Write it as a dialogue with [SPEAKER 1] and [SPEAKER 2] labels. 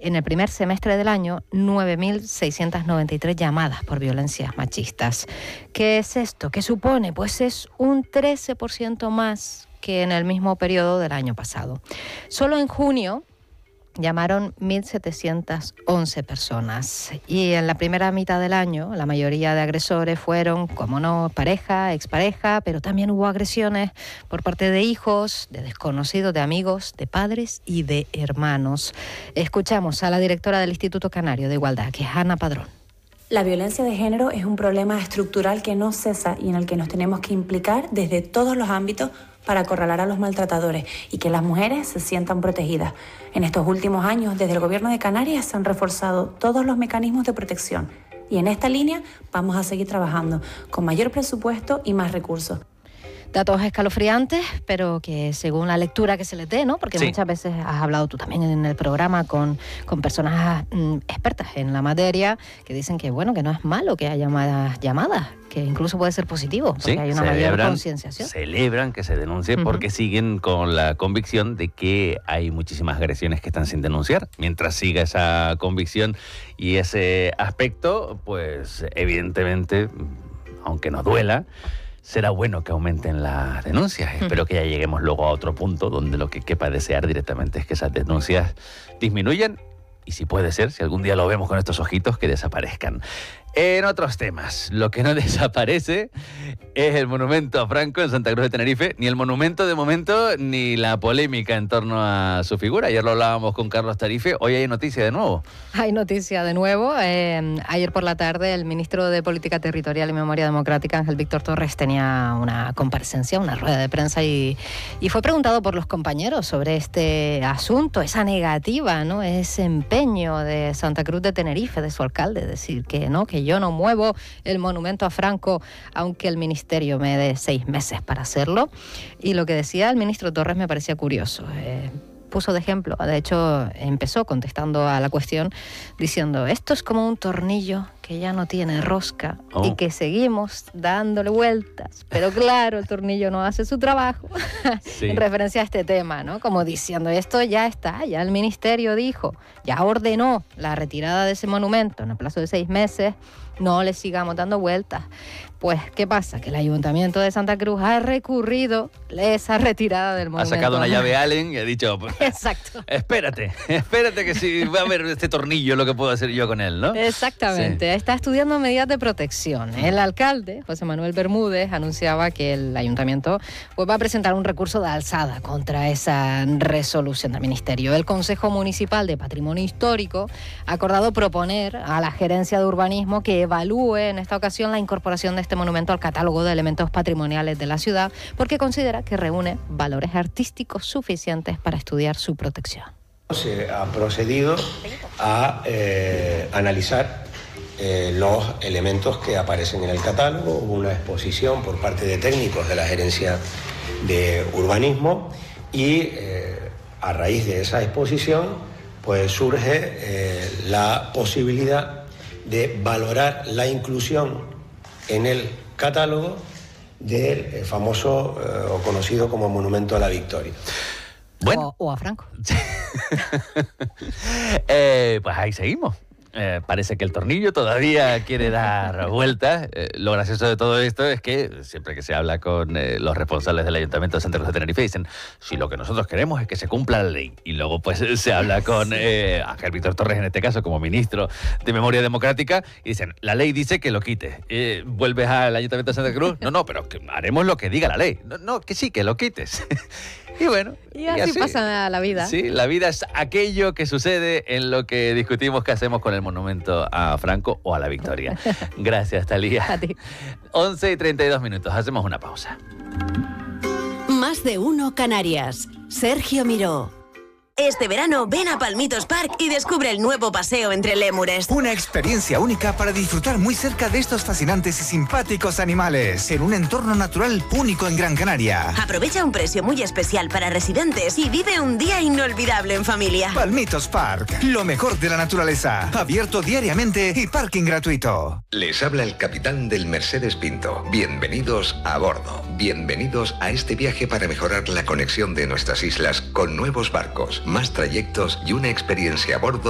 [SPEAKER 1] en el primer semestre del año 9.693 llamadas por violencias machistas. ¿Qué es esto? ¿Qué supone? Pues es un 13% más que en el mismo periodo del año pasado. Solo en junio llamaron 1.711 personas y en la primera mitad del año la mayoría de agresores fueron, como no, pareja, expareja, pero también hubo agresiones por parte de hijos, de desconocidos, de amigos, de padres y de hermanos. Escuchamos a la directora del Instituto Canario de Igualdad, que es Ana Padrón.
[SPEAKER 2] La violencia de género es un problema estructural que no cesa y en el que nos tenemos que implicar desde todos los ámbitos para acorralar a los maltratadores y que las mujeres se sientan protegidas. En estos últimos años, desde el Gobierno de Canarias se han reforzado todos los mecanismos de protección y en esta línea vamos a seguir trabajando con mayor presupuesto y más recursos.
[SPEAKER 1] Datos escalofriantes, pero que según la lectura que se les dé, ¿no? Porque sí, muchas veces has hablado tú también en el programa con personas expertas en la materia que dicen que, bueno, que no es malo que haya más llamadas, que incluso puede ser positivo, porque hay una mayor concienciación.
[SPEAKER 3] Celebran que se denuncie porque siguen con la convicción de que hay muchísimas agresiones que están sin denunciar. Mientras siga esa convicción y ese aspecto, pues evidentemente, aunque nos duela, será bueno que aumenten las denuncias. Espero que ya lleguemos luego a otro punto donde lo que quepa desear directamente es que esas denuncias disminuyan y, si puede ser, si algún día lo vemos con estos ojitos, que desaparezcan. En otros temas, lo que no desaparece es el monumento a Franco en Santa Cruz de Tenerife, ni el monumento de momento, ni la polémica en torno a su figura. Ayer lo hablábamos con Carlos Tarife, hoy hay noticia de nuevo.
[SPEAKER 1] Hay noticia de nuevo. Ayer por la tarde el ministro de Política Territorial y Memoria Democrática, Ángel Víctor Torres, tenía una comparecencia, una rueda de prensa y fue preguntado por los compañeros sobre este asunto, esa negativa, ¿no? Ese empeño de Santa Cruz de Tenerife, de su alcalde, decir que no, que yo no muevo el monumento a Franco, aunque el ministerio me dé 6 meses para hacerlo. Y lo que decía el ministro Torres me parecía curioso. Puso de ejemplo, de hecho empezó contestando a la cuestión diciendo: esto es como un tornillo que ya no tiene rosca y que seguimos dándole vueltas, pero claro, el tornillo no hace su trabajo. Sí. En referencia a este tema, ¿no? Como diciendo, esto ya está, ya el ministerio dijo, ya ordenó la retirada de ese monumento en el plazo de 6 meses, no le sigamos dando vueltas. Pues, ¿qué pasa? Que el Ayuntamiento de Santa Cruz ha recurrido esa retirada del monumento.
[SPEAKER 3] Ha sacado una llave Allen y ha dicho,
[SPEAKER 1] exacto,
[SPEAKER 3] espérate que si va a haber este tornillo lo que puedo hacer yo con él, ¿no?
[SPEAKER 1] Exactamente, sí. Está estudiando medidas de protección. El alcalde, José Manuel Bermúdez, anunciaba que el Ayuntamiento pues, va a presentar un recurso de alzada contra esa resolución del Ministerio. El Consejo Municipal de Patrimonio Histórico ha acordado proponer a la Gerencia de Urbanismo que evalúe en esta ocasión la incorporación de este monumento al catálogo de elementos patrimoniales de la ciudad, porque considera que reúne valores artísticos suficientes para estudiar su protección.
[SPEAKER 4] Se ha procedido a analizar los elementos que aparecen en el catálogo. Hubo una exposición por parte de técnicos de la Gerencia de Urbanismo y a raíz de esa exposición pues surge la posibilidad de valorar la inclusión en el catálogo del famoso o conocido como Monumento a la Victoria.
[SPEAKER 3] Bueno.
[SPEAKER 1] O a Franco.
[SPEAKER 3] Pues ahí seguimos. Parece que el tornillo todavía quiere dar vueltas. Lo gracioso de todo esto es que siempre que se habla con los responsables del Ayuntamiento de Santa Cruz de Tenerife dicen, si lo que nosotros queremos es que se cumpla la ley. Y luego pues se habla con Ángel Víctor Torres, en este caso, como ministro de Memoria Democrática, y dicen, la ley dice que lo quites. ¿Vuelves al Ayuntamiento de Santa Cruz? No, pero que haremos lo que diga la ley. No, que sí, que lo quites. Y bueno,
[SPEAKER 1] y así pasa la vida.
[SPEAKER 3] Sí, la vida es aquello que sucede en lo que discutimos qué hacemos con el monumento a Franco o a la Victoria. Gracias, Talía.
[SPEAKER 1] A ti.
[SPEAKER 3] 11:32, hacemos una pausa.
[SPEAKER 5] Más de uno Canarias. Sergio Miró.
[SPEAKER 6] Este verano ven a Palmitos Park y descubre el nuevo paseo entre lémures.
[SPEAKER 7] Una experiencia única para disfrutar muy cerca de estos fascinantes y simpáticos animales, en un entorno natural único en Gran Canaria.
[SPEAKER 6] Aprovecha un precio muy especial para residentes y vive un día inolvidable en familia.
[SPEAKER 7] Palmitos Park, lo mejor de la naturaleza, abierto diariamente y parking gratuito.
[SPEAKER 8] Les habla el capitán del Mercedes Pinto. Bienvenidos a bordo. Bienvenidos a este viaje para mejorar la conexión de nuestras islas con nuevos barcos, más trayectos y una experiencia a bordo